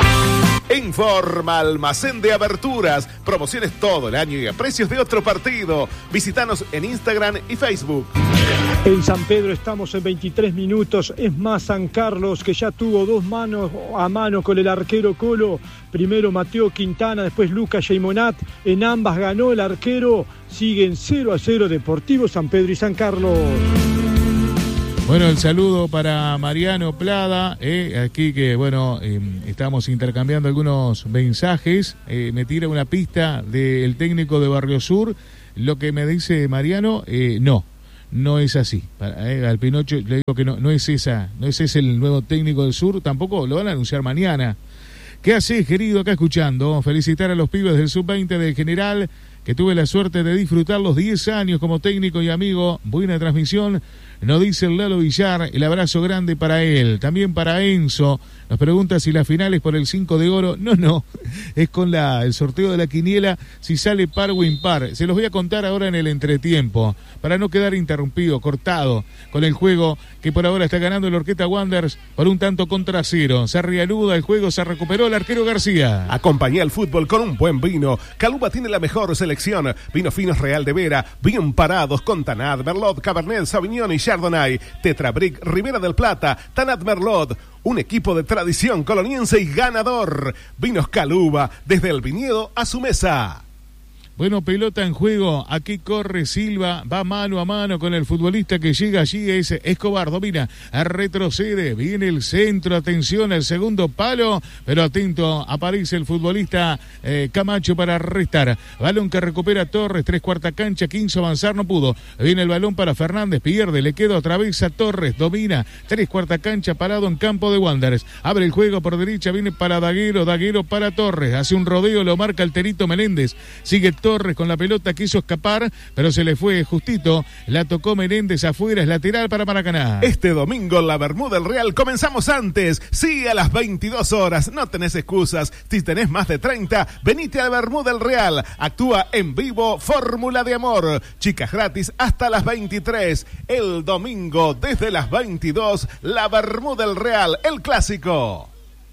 Informa Almacén de Aberturas. Promociones todo el año y a precios de otro partido. Visítanos en Instagram y Facebook. En San Pedro estamos en veintitrés minutos. Es más, San Carlos, que ya tuvo dos manos a mano con el arquero Colo. Primero Mateo Quintana, después Lucas Yeimonat. En ambas ganó el arquero. Siguen cero a cero Deportivo San Pedro y San Carlos. Bueno, el saludo para Mariano Plada, eh, aquí que, bueno, eh, estamos intercambiando algunos mensajes. Eh, me tira una pista del técnico de Barrio Sur. Lo que me dice Mariano, eh, no, no es así. Para, eh, al Pinocho le digo que no, no es esa, no es ese el nuevo técnico del Sur, tampoco lo van a anunciar mañana. ¿Qué haces, querido, acá escuchando? Felicitar a los pibes del sub veinte del General, que tuve la suerte de disfrutar los diez años como técnico y amigo. Buena transmisión. Nos dice el Lalo Villar, el abrazo grande para él, también para Enzo. Nos pregunta si la final es por el cinco de oro. No, no, es con la el sorteo de la quiniela, si sale par o impar. Se los voy a contar ahora en el entretiempo, para no quedar interrumpido, cortado, con el juego que por ahora está ganando el Orquesta Wanderers por un tanto contra cero. Se reanuda el juego, se recuperó el arquero García. Acompaña el fútbol con un buen vino. Caluba tiene la mejor selección. Vinos finos Real de Vera, bien parados con Tanat, Merlot, Cabernet, Sauvignon y Chardonnay. Tetrabric, Ribera del Plata, Tanat Merlot. Un equipo de tradición coloniense y ganador. Vinos Caluba, desde el viñedo a su mesa. Bueno, pelota en juego, aquí corre Silva, va mano a mano con el futbolista que llega allí, es Escobar, domina, retrocede, viene el centro, atención al segundo palo, pero atento, aparece el futbolista eh, Camacho para restar, balón que recupera Torres, tres cuarta cancha, quince avanzar, no pudo, viene el balón para Fernández, pierde, le queda otra vez a Torres, domina, tres cuarta cancha, parado en campo de Wanderers, abre el juego por derecha, viene para Daguero, Daguero para Torres, hace un rodeo, lo marca el Terito Menéndez, sigue Torres con la pelota, quiso escapar, pero se le fue justito, la tocó Menéndez afuera, es lateral para Maracaná. Este domingo la Bermuda del Real comenzamos antes, sí, a las veintidós horas, no tenés excusas, si tenés más de treinta, venite a Bermuda del Real, actúa en vivo Fórmula de Amor, chicas gratis hasta las veintitrés, el domingo desde las veintidós, la Bermuda del Real, el clásico.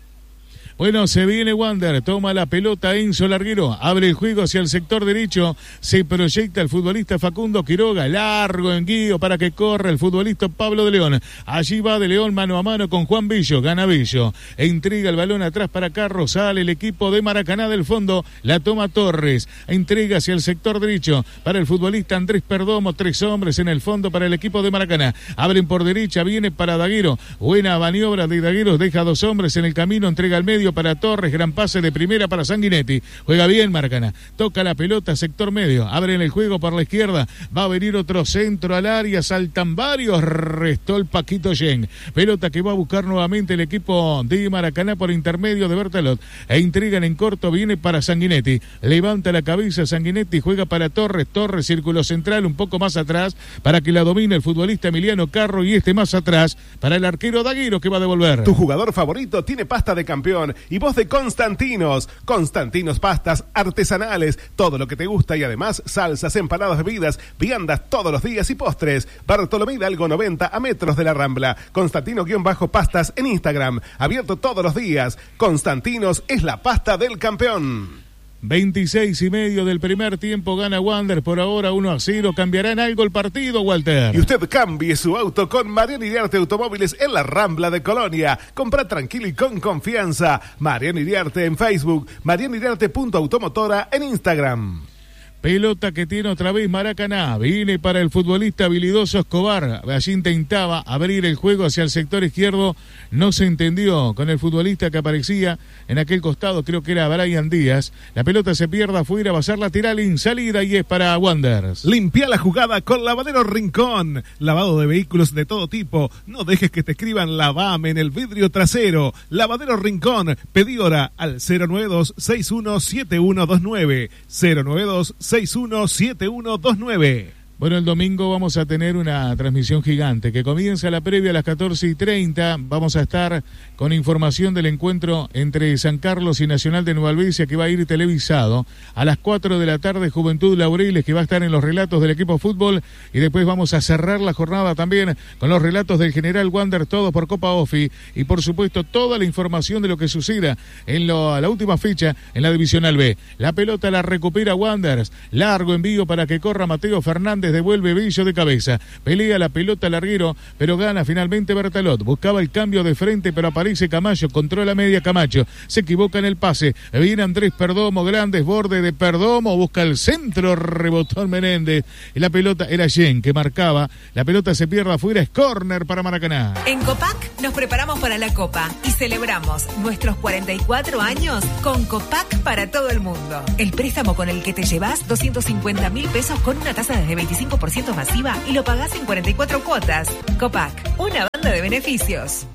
Bueno, se viene Wander, toma la pelota Enzo Larguero, abre el juego hacia el sector derecho, se proyecta el futbolista Facundo Quiroga, largo en guío para que corra el futbolista Pablo de León. Allí va de León mano a mano con Juan Bello, gana Bello, entrega el balón atrás para Carlos, sale el equipo de Maracaná del fondo, la toma Torres, entrega hacia el sector derecho para el futbolista Andrés Perdomo, tres hombres en el fondo para el equipo de Maracaná, abren por derecha, viene para Daguero, buena maniobra de Daguero, deja dos hombres en el camino, entrega al medio, medio para Torres, gran pase de primera para Sanguinetti, juega bien Maracaná, toca la pelota, sector medio, abren el juego por la izquierda, va a venir otro centro al área, saltan varios, restó el Paquito Yen, pelota que va a buscar nuevamente el equipo de Maracaná por intermedio de Bertalot, e intrigan en corto, viene para Sanguinetti, levanta la cabeza Sanguinetti, juega para Torres, Torres, círculo central, un poco más atrás, para que la domine el futbolista Emiliano Carro, y este más atrás, para el arquero Daguiro que va a devolver. Tu jugador favorito tiene pasta de campeón y vos de Constantinos. Constantinos pastas artesanales, todo lo que te gusta y además salsas, empanadas, bebidas, viandas todos los días y postres. Bartolomé Hidalgo noventa a metros de la Rambla. Constantino-pastas en Instagram, abierto todos los días. Constantinos es la pasta del campeón. veintiséis y medio del primer tiempo, gana Wander por ahora uno a cero. ¿Cambiará en algo el partido, Walter? Y usted cambie su auto con Mariano Iriarte Automóviles en la Rambla de Colonia. Compra tranquilo y con confianza. Mariano Iriarte en Facebook, mariano iriarte punto automotora en Instagram. Pelota que tiene otra vez Maracaná, viene para el futbolista habilidoso Escobar, allí intentaba abrir el juego hacia el sector izquierdo, no se entendió con el futbolista que aparecía en aquel costado, creo que era Brian Díaz, la pelota se pierde afuera, va a ser lateral en salida y es para Wanderers. Limpia la jugada con Lavadero Rincón, lavado de vehículos de todo tipo, no dejes que te escriban lavame en el vidrio trasero. Lavadero Rincón, pedí hora al cero nueve dos seis uno siete uno dos nueve, cero nueve dos seis uno siete uno dos nueve. Bueno, el domingo vamos a tener una transmisión gigante que comienza la previa a las catorce y treinta. Vamos a estar con información del encuentro entre San Carlos y Nacional de Nueva Albesia, que va a ir televisado. A las cuatro de la tarde, Juventud Laureles, que va a estar en los relatos del equipo fútbol. Y después vamos a cerrar la jornada también con los relatos del General Wander, todo por Copa Ofi. Y por supuesto, toda la información de lo que suceda en lo, la última fecha en la Divisional B. La pelota la recupera Wanderers. Largo envío para que corra Mateo Fernández. Devuelve Bello de cabeza, pelea la pelota larguero, pero gana finalmente Bertalot, buscaba el cambio de frente, pero aparece Camacho, controla media Camacho, se equivoca en el pase, viene Andrés Perdomo, gran desborde de Perdomo, busca el centro, rebotó en Menéndez, y la pelota era Yen que marcaba, la pelota se pierde afuera, es córner para Maracaná. En Copac nos preparamos para la Copa y celebramos nuestros cuarenta y cuatro años con Copac para todo el mundo. El préstamo con el que te llevas doscientos cincuenta mil pesos con una tasa desde veinticinco por ciento masiva y lo pagás en cuarenta y cuatro cuotas. Copac, una banda de beneficios.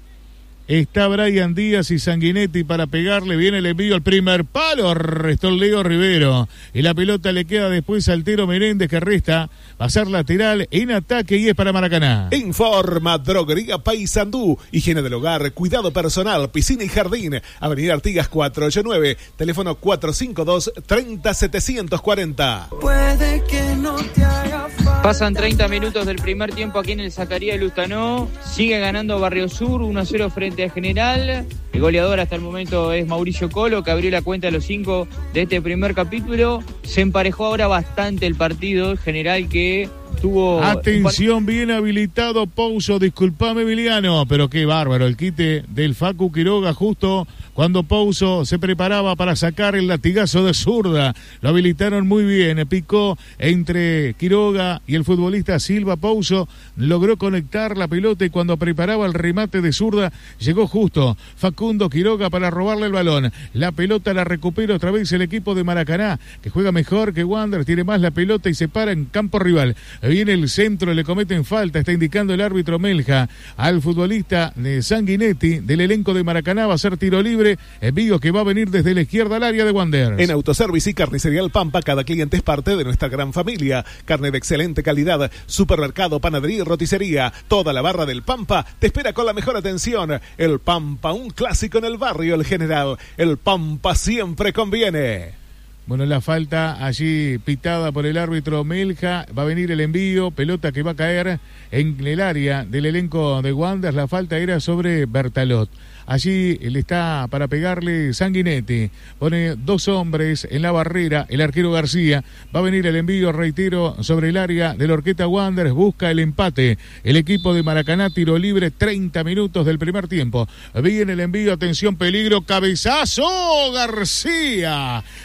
Está Brian Díaz y Sanguinetti para pegarle, viene el envío al primer palo, restó Leo Rivero y la pelota le queda después al Tero Menéndez que resta, va a ser lateral en ataque y es para Maracaná. Informa Droguería Paysandú, higiene del hogar, cuidado personal, piscina y jardín, Avenida Artigas cuatrocientos ochenta y nueve, teléfono cuatro cinco dos, treinta setecientos cuarenta. Puede que no te haga falta. Pasan treinta minutos del primer tiempo aquí en el Zacarías Lustanó, sigue ganando Barrio Sur uno a cero frente a General. El goleador hasta el momento es Mauricio Colo, que abrió la cuenta a los cinco de este primer capítulo. Se emparejó ahora bastante el partido. El General que tuvo... Atención, bien habilitado Pouso, disculpame Emiliano, pero qué bárbaro el quite del Facu Quiroga justo cuando Pouso se preparaba para sacar el latigazo de zurda. Lo habilitaron muy bien, picó entre Quiroga y el futbolista Silva. Pouso logró conectar la pelota y cuando preparaba el remate de zurda llegó justo Facundo Quiroga para robarle el balón. La pelota la recupera otra vez el equipo de Maracaná, que juega mejor que Wander, tiene más la pelota y se para en campo rival. Viene el centro, le cometen falta, está indicando el árbitro Melja al futbolista de Sanguinetti del elenco de Maracaná, va a ser tiro libre, envío que va a venir desde la izquierda al área de Wander. En Autoservice y Carnicería El Pampa, cada cliente es parte de nuestra gran familia. Carne de excelente calidad, supermercado, panadería y roticería, toda la barra del Pampa te espera con la mejor atención. El Pampa, un clásico en el barrio El General. El Pampa siempre conviene. Bueno, la falta allí pitada por el árbitro Melja, va a venir el envío, pelota que va a caer en el área del elenco de Wanderers, la falta era sobre Bertalot. Allí le está para pegarle Sanguinetti, pone dos hombres en la barrera, el arquero García, va a venir el envío, reitero, sobre el área del Orqueta Wanderers, busca el empate, el equipo de Maracaná, tiro libre, treinta minutos del primer tiempo, viene el envío, atención, peligro, cabezazo, García, sacó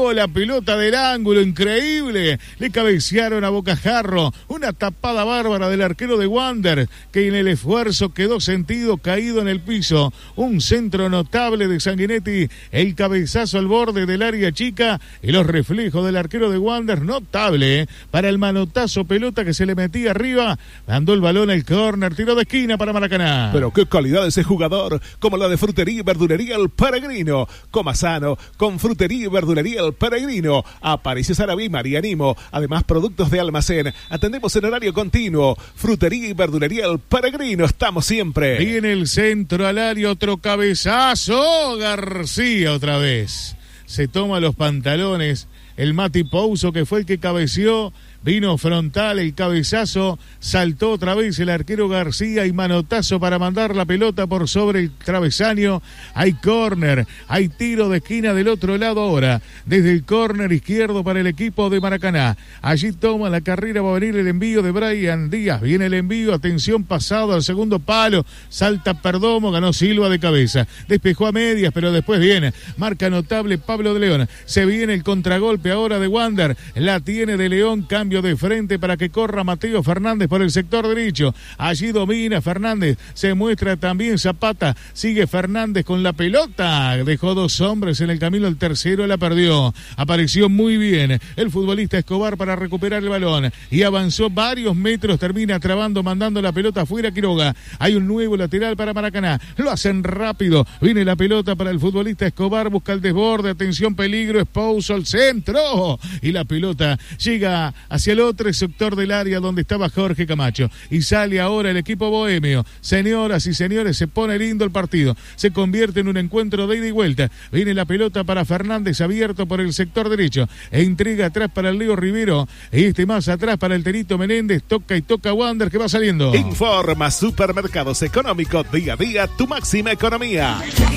sacó la pelota del ángulo, increíble. Le cabecearon a Bocajarro. Una tapada bárbara del arquero de Wander, que en el esfuerzo quedó sentido, caído en el piso. Un centro notable de Sanguinetti. El cabezazo al borde del área chica y los reflejos del arquero de Wander, notable, ¿eh? Para el manotazo, pelota que se le metía arriba. Mandó el balón al córner, tiro de esquina para Maracaná. Pero qué calidad ese jugador, como la de Frutería y Verdulería El Peregrino. Coma sano con Frutería y Verdulería El Peregrino. Aparicio Sarabí, Marianimo. Además, productos de almacén. Atendemos en horario continuo. Frutería y Verdulería El Peregrino. Estamos siempre. Viene el centro al área, otro cabezazo. García otra vez. Se toma los pantalones. El Mati Pouso, que fue el que cabeceó. Vino frontal, el cabezazo, saltó otra vez el arquero García y manotazo para mandar la pelota por sobre el travesaño. Hay córner, hay tiro de esquina del otro lado ahora, desde el córner izquierdo para el equipo de Maracaná. Allí toma la carrera, va a venir el envío de Brian Díaz, viene el envío, atención, pasado al segundo palo, salta Perdomo, ganó Silva de cabeza, despejó a medias, pero después viene, marca notable Pablo de León, se viene el contragolpe ahora de Wander, la tiene de León, cambio de frente para que corra Mateo Fernández por el sector derecho. Allí domina Fernández, se muestra también Zapata, sigue Fernández con la pelota, dejó dos hombres en el camino, el tercero la perdió. Apareció muy bien el futbolista Escobar para recuperar el balón y avanzó varios metros, termina trabando, mandando la pelota afuera Quiroga. Hay un nuevo lateral para Maracaná, lo hacen rápido, viene la pelota para el futbolista Escobar, busca el desborde, atención, peligro, Espouso al centro y la pelota llega hacia el otro sector del área donde estaba Jorge Camacho y sale ahora el equipo bohemio. Señoras y señores, se pone lindo el partido, se convierte en un encuentro de ida y vuelta. Viene la pelota para Fernández, abierto por el sector derecho, e entrega atrás para el Leo Rivero, y este más atrás para el Terito Menéndez, toca y toca Wander que va saliendo. Informa Supermercados Económicos, día a día tu máxima economía.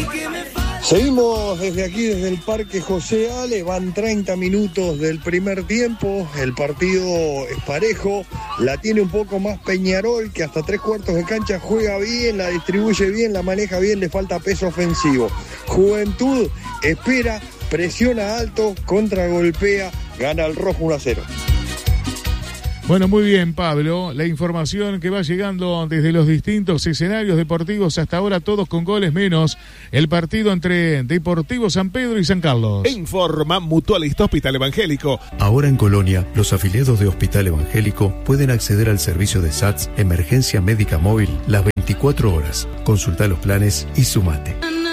Seguimos desde aquí, desde el Parque José Ale, van treinta minutos del primer tiempo, el partido es parejo, la tiene un poco más Peñarol, que hasta tres cuartos de cancha juega bien, la distribuye bien, la maneja bien, le falta peso ofensivo. Juventud espera, presiona alto, contragolpea, gana el rojo uno a cero. Bueno, muy bien, Pablo. La información que va llegando desde los distintos escenarios deportivos hasta ahora, todos con goles menos el partido entre Deportivo San Pedro y San Carlos. Informa Mutualista Hospital Evangélico. Ahora en Colonia, los afiliados de Hospital Evangélico pueden acceder al servicio de S A T S Emergencia Médica Móvil las veinticuatro horas. Consulta los planes y sumate.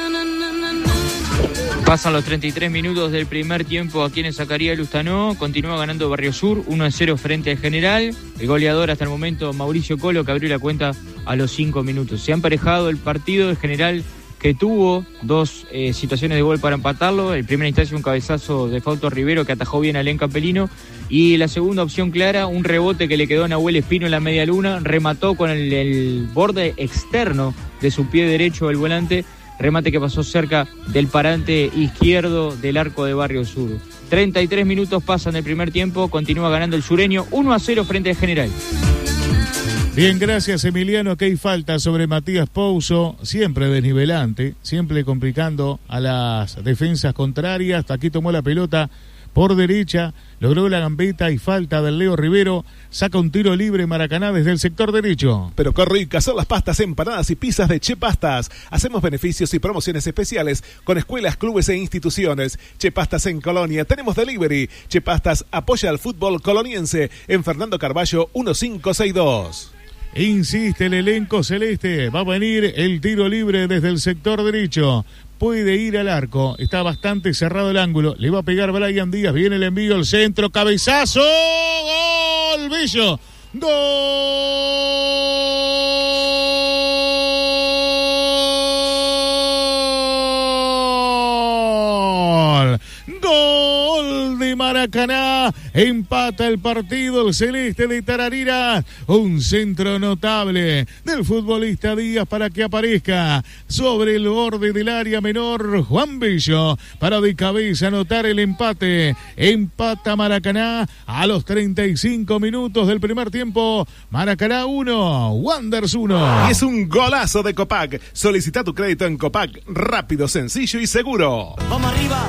Pasan los treinta y tres minutos del primer tiempo aquí en Zacarías Lustanó. Continúa ganando Barrio Sur uno a cero frente al General. El goleador hasta el momento Mauricio Colo, que abrió la cuenta a los cinco minutos. Se ha emparejado el partido. El General, que tuvo dos eh, situaciones de gol para empatarlo. En primera instancia un cabezazo de Fausto Rivero que atajó bien a Len Capelino. Y la segunda opción clara, un rebote que le quedó a Nahuel Espino en la media luna. Remató con el, el borde externo de su pie derecho el volante. Remate que pasó cerca del parante izquierdo del arco de Barrio Sur. treinta y tres minutos pasan del primer tiempo, continúa ganando el sureño uno a cero frente al General. Bien, gracias Emiliano, que hay falta sobre Matías Pouso, siempre desnivelante, siempre complicando a las defensas contrarias. Aquí tomó la pelota por derecha, logró la gambeta y falta del Leo Rivero, saca un tiro libre Maracaná desde el sector derecho. Pero qué ricas son las pastas, empanadas y pizzas de Che Pastas. Hacemos beneficios y promociones especiales con escuelas, clubes e instituciones. Che Pastas en Colonia, tenemos delivery. Che Pastas apoya al fútbol coloniense en Fernando Carballo quince sesenta y dos. Insiste el elenco celeste, va a venir el tiro libre desde el sector derecho. Puede ir al arco, está bastante cerrado el ángulo, le va a pegar Brian Díaz, viene el envío, el centro, cabezazo, gol, Bello, gol, gol de Maracaná, empata el partido el celeste de Tararira, un centro notable del futbolista Díaz para que aparezca sobre el borde del área menor Juan Bello para de cabeza anotar el empate. Empata Maracaná a los treinta y cinco minutos del primer tiempo. Maracaná uno, Wanderers uno. Y es un golazo de Copac. Solicita tu crédito en Copac, rápido, sencillo y seguro. Vamos arriba.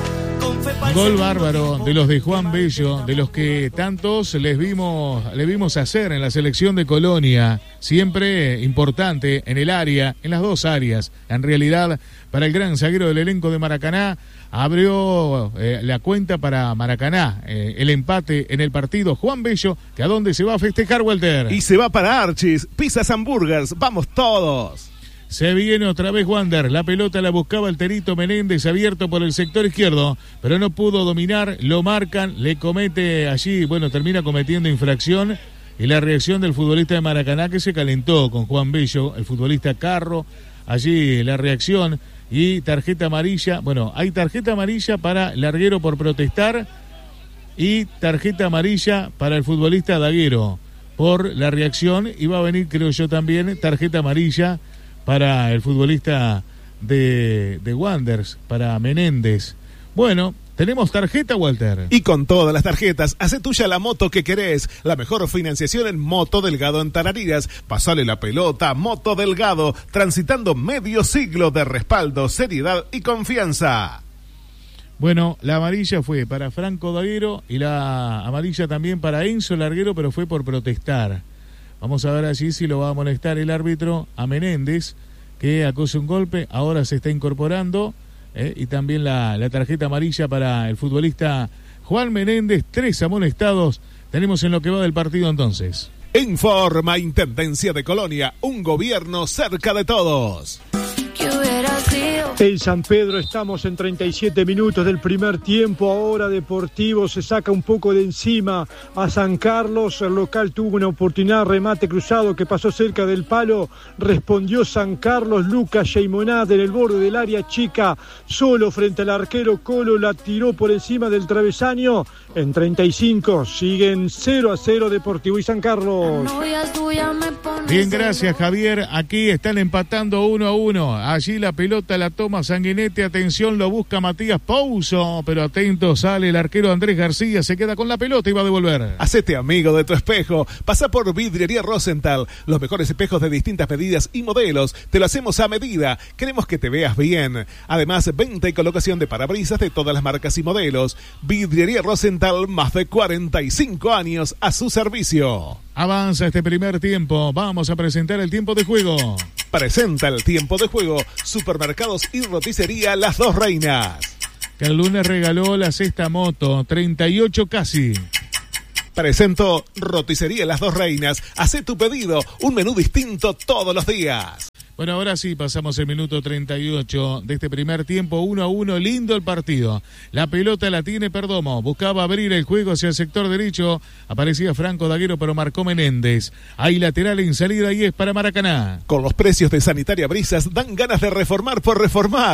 Gol bárbaro de los de Juan Bello, de los que tantos les vimos, le vimos hacer en la selección de Colonia, siempre importante en el área, en las dos áreas. En realidad, para el gran zaguero del elenco de Maracaná, abrió eh, la cuenta para Maracaná, eh, el empate en el partido. Juan Bello, que a dónde se va a festejar, Walter. Y se va para Archis, Pizzas Hamburgers, vamos todos. Se viene otra vez Wander, la pelota la buscaba el Terito Menéndez abierto por el sector izquierdo, pero no pudo dominar, lo marcan, le comete allí, bueno, termina cometiendo infracción y la reacción del futbolista de Maracaná que se calentó con Juan Bello, el futbolista Carro, allí la reacción y tarjeta amarilla, bueno, hay tarjeta amarilla para Larguero por protestar y tarjeta amarilla para el futbolista Daguero por la reacción y va a venir, creo yo también, tarjeta amarilla para el futbolista de, de Wanderers, para Menéndez. Bueno, tenemos tarjeta, Walter. Y con todas las tarjetas, hace tuya la moto que querés. La mejor financiación en Moto Delgado en Tarariras. Pasale la pelota, Moto Delgado, transitando medio siglo de respaldo, seriedad y confianza. Bueno, la amarilla fue para Franco Daguero y la amarilla también para Enzo Larguero, pero fue por protestar. Vamos a ver allí si lo va a molestar el árbitro a Menéndez, que acose un golpe, ahora se está incorporando, eh, y también la, la tarjeta amarilla para el futbolista Juan Menéndez, tres amonestados tenemos en lo que va del partido entonces. Informa Intendencia de Colonia, un gobierno cerca de todos. En San Pedro estamos en treinta y siete minutos del primer tiempo. Ahora Deportivo se saca un poco de encima a San Carlos. El local tuvo una oportunidad, remate cruzado que pasó cerca del palo. Respondió San Carlos. Lucas Sheimonad en el borde del área chica, solo frente al arquero Colo, la tiró por encima del travesaño. En treinta y cinco siguen cero a cero Deportivo y San Carlos. Bien, gracias Javier. Aquí están empatando uno a uno. Allí la pelota la toma Sanguinetti. Atención, lo busca Matías Pouso, pero atento, sale el arquero Andrés García. Se queda con la pelota y va a devolver. Hacete amigo de tu espejo. Pasa por Vidriería Rosenthal. Los mejores espejos de distintas medidas y modelos. Te lo hacemos a medida. Queremos que te veas bien. Además, venta y colocación de parabrisas de todas las marcas y modelos. Vidriería Rosenthal, más de cuarenta y cinco años a su servicio. Avanza este primer tiempo. Vamos a presentar el tiempo de juego. Presenta el tiempo de juego. Supermercados y roticería Las Dos Reinas. Que el lunes regaló la sexta moto, treinta y ocho casi. Presento Roticería Las Dos Reinas. Hacé tu pedido, un menú distinto todos los días. Bueno, ahora sí pasamos el minuto treinta y ocho de este primer tiempo, uno a uno, lindo el partido. La pelota la tiene Perdomo, buscaba abrir el juego hacia el sector derecho, aparecía Franco Daguero, pero marcó Menéndez. Hay lateral en salida y es para Maracaná. Con los precios de Sanitaria Brisas dan ganas de reformar por reformar.